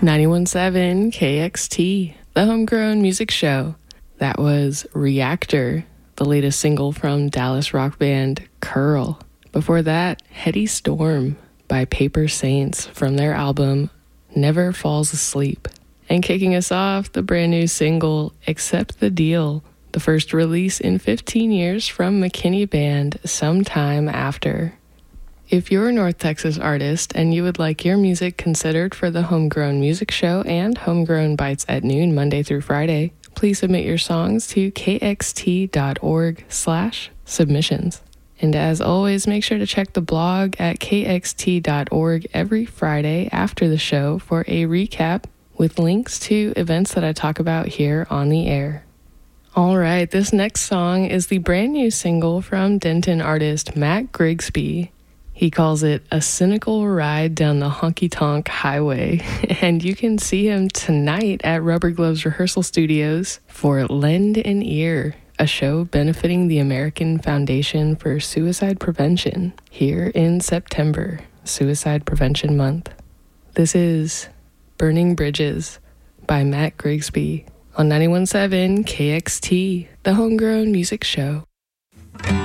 91.7 KXT, the homegrown music show. That was Reactor, the latest single from Dallas rock band Curl. Before that, Heady Storm by Paper Saints from their album Never Falls Asleep. And kicking us off, the brand new single Accept the Deal, the first release in 15 years from McKinney Band, Sometime After. If you're a North Texas artist and you would like your music considered for the Homegrown Music Show and Homegrown Bites at noon Monday through Friday, please submit your songs to kxt.org/submissions. And as always, make sure to check the blog at kxt.org every Friday after the show for a recap with links to events that I talk about here on the air. All right, this next song is the brand new single from Denton artist Matt Grigsby. He calls it A Cynical Ride Down the Honky-Tonk Highway, and you can see him tonight at Rubber Gloves Rehearsal Studios for Lend an Ear, a show benefiting the American Foundation for Suicide Prevention here in September, Suicide Prevention Month. This is Burning Bridges by Matt Grigsby on 91.7 KXT, the Homegrown Music Show.